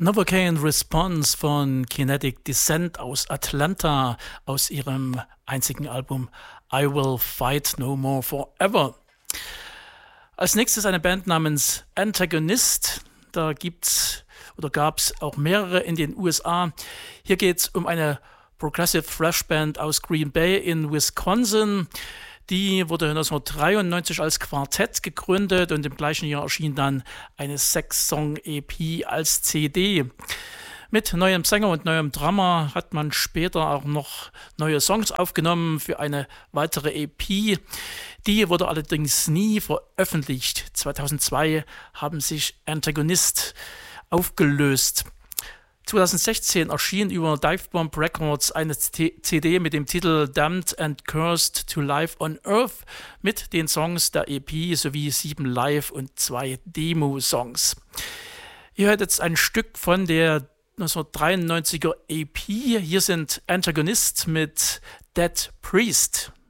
Novocaine Response von Kinetic Descent aus Atlanta aus ihrem einzigen Album I Will Fight No More Forever. Als nächstes eine Band namens Antagonist. Da gab es auch mehrere in den USA. Hier geht es um eine Progressive Thrash Band aus Green Bay in Wisconsin. Die wurde 1993 als Quartett gegründet und im gleichen Jahr erschien dann eine 6-Song-EP als CD. Mit neuem Sänger und neuem Drummer hat man später auch noch neue Songs aufgenommen für eine weitere EP. Die wurde allerdings nie veröffentlicht. 2002 haben sich Antagonist aufgelöst. 2016 erschien über Divebomb Records eine CD mit dem Titel Damned and Cursed to Life on Earth mit den Songs der EP sowie 7 Live- und 2 Demo-Songs. Ihr hört jetzt ein Stück von der 1993er EP. Hier sind Antagonist mit Dead Priest.